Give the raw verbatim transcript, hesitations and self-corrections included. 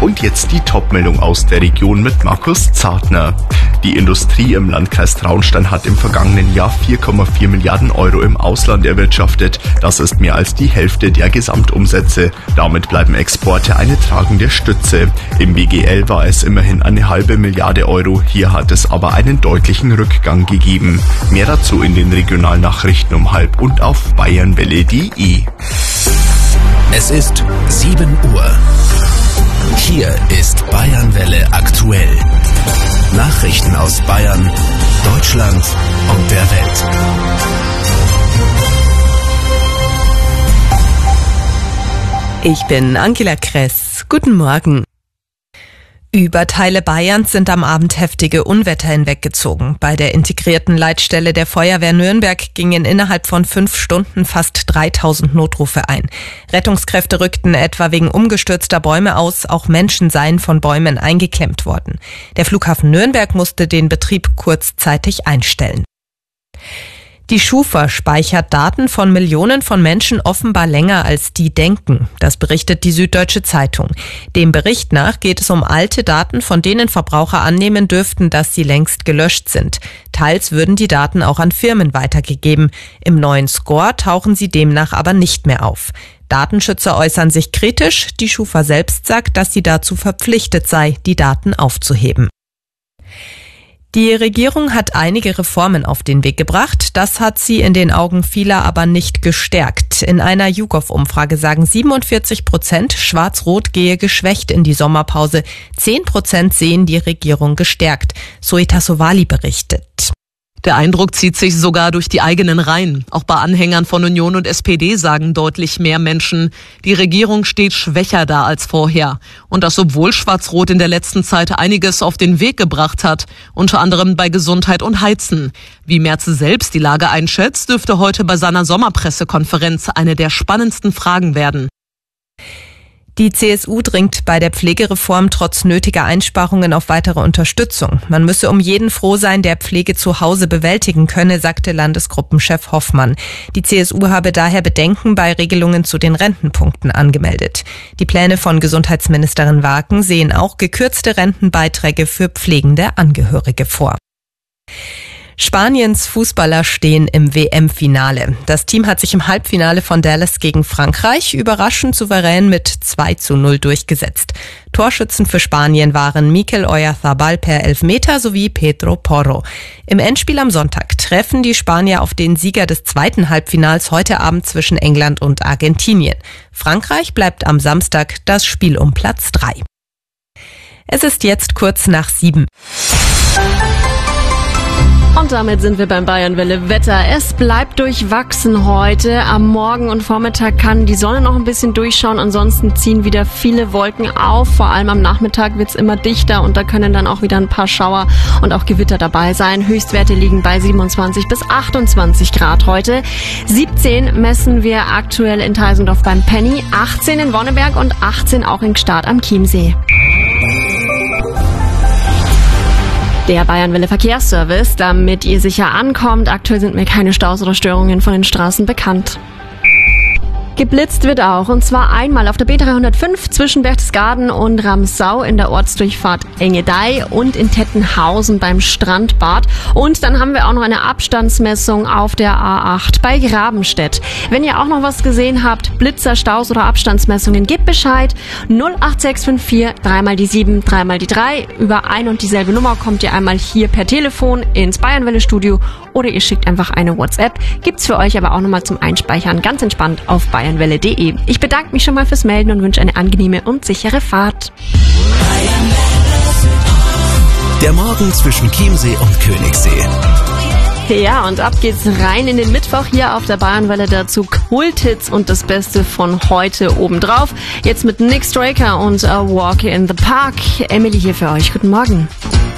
Und jetzt die Top-Meldung aus der Region mit Markus Zartner. Die Industrie im Landkreis Traunstein hat im vergangenen Jahr vier Komma vier Milliarden Euro im Ausland erwirtschaftet. Das ist mehr als die Hälfte der Gesamtumsätze. Damit bleiben Exporte eine tragende Stütze. Im W G L war es immerhin eine halbe Milliarde Euro. Hier hat es aber einen deutlichen Rückgang gegeben. Mehr dazu in den Regionalnachrichten um halb und auf bayernwelle punkt de. Es ist sieben Uhr. Hier ist Bayernwelle aktuell. Nachrichten aus Bayern, Deutschland und der Welt. Ich bin Angela Kress. Guten Morgen. Über Teile Bayerns sind am Abend heftige Unwetter hinweggezogen. Bei der integrierten Leitstelle der Feuerwehr Nürnberg gingen innerhalb von fünf Stunden fast dreitausend Notrufe ein. Rettungskräfte rückten etwa wegen umgestürzter Bäume aus. Auch Menschen seien von Bäumen eingeklemmt worden. Der Flughafen Nürnberg musste den Betrieb kurzzeitig einstellen. Die Schufa speichert Daten von Millionen von Menschen offenbar länger, als die denken. Das berichtet die Süddeutsche Zeitung. Dem Bericht nach geht es um alte Daten, von denen Verbraucher annehmen dürften, dass sie längst gelöscht sind. Teils würden die Daten auch an Firmen weitergegeben. Im neuen Score tauchen sie demnach aber nicht mehr auf. Datenschützer äußern sich kritisch. Die Schufa selbst sagt, dass sie dazu verpflichtet sei, die Daten aufzuheben. Die Regierung hat einige Reformen auf den Weg gebracht. Das hat sie in den Augen vieler aber nicht gestärkt. In einer YouGov-Umfrage sagen siebenundvierzig Prozent, Schwarz-Rot gehe geschwächt in die Sommerpause. zehn Prozent sehen die Regierung gestärkt. Zoe Tassovali berichtet. Der Eindruck zieht sich sogar durch die eigenen Reihen. Auch bei Anhängern von Union und S P D sagen deutlich mehr Menschen, die Regierung steht schwächer da als vorher. Und das, obwohl Schwarz-Rot in der letzten Zeit einiges auf den Weg gebracht hat, unter anderem bei Gesundheit und Heizen. Wie Merz selbst die Lage einschätzt, dürfte heute bei seiner Sommerpressekonferenz eine der spannendsten Fragen werden. Die C S U dringt bei der Pflegereform trotz nötiger Einsparungen auf weitere Unterstützung. Man müsse um jeden froh sein, der Pflege zu Hause bewältigen könne, sagte Landesgruppenchef Hoffmann. Die C S U habe daher Bedenken bei Regelungen zu den Rentenpunkten angemeldet. Die Pläne von Gesundheitsministerin Waken sehen auch gekürzte Rentenbeiträge für pflegende Angehörige vor. Spaniens Fußballer stehen im W M-Finale. Das Team hat sich im Halbfinale von Dallas gegen Frankreich überraschend souverän mit zwei zu null durchgesetzt. Torschützen für Spanien waren Mikel Oyarzabal per Elfmeter sowie Pedro Porro. Im Endspiel am Sonntag treffen die Spanier auf den Sieger des zweiten Halbfinals heute Abend zwischen England und Argentinien. Frankreich bleibt am Samstag das Spiel um Platz drei. Es ist jetzt kurz nach sieben. Und damit sind wir beim Bayernwelle Wetter. Es bleibt durchwachsen heute. Am Morgen und Vormittag kann die Sonne noch ein bisschen durchschauen. Ansonsten ziehen wieder viele Wolken auf. Vor allem am Nachmittag wird's immer dichter und da können dann auch wieder ein paar Schauer und auch Gewitter dabei sein. Höchstwerte liegen bei siebenundzwanzig bis achtundzwanzig Grad heute. siebzehn messen wir aktuell in Teisendorf beim Penny, achtzehn in Wonneberg und achtzehn auch in Gstaad am Chiemsee. Der Bayernwelle Verkehrsservice, damit ihr sicher ankommt. Aktuell sind mir keine Staus oder Störungen von den Straßen bekannt. Geblitzt wird auch, und zwar einmal auf der B dreihundertfünf zwischen Berchtesgaden und Ramsau in der Ortsdurchfahrt Engedei und in Tettenhausen beim Strandbad. Und dann haben wir auch noch eine Abstandsmessung auf der A acht bei Grabenstedt. Wenn ihr auch noch was gesehen habt, Blitzer, Staus oder Abstandsmessungen, gebt Bescheid. null acht sechs fünf vier, dreimal die sieben, dreimal die drei. Über ein und dieselbe Nummer kommt ihr einmal hier per Telefon ins Bayernwelle-Studio oder ihr schickt einfach eine WhatsApp. Gibt's für euch aber auch nochmal zum Einspeichern ganz entspannt auf bayernwelle punkt de. Ich bedanke mich schon mal fürs Melden und wünsche eine angenehme und sichere Fahrt. Der Morgen zwischen Chiemsee und Königssee. Ja, und ab geht's rein in den Mittwoch hier auf der Bayernwelle. Dazu Kulthits und das Beste von heute obendrauf. Jetzt mit Nick Straker und A Walk in the Park. Emily hier für euch. Guten Morgen.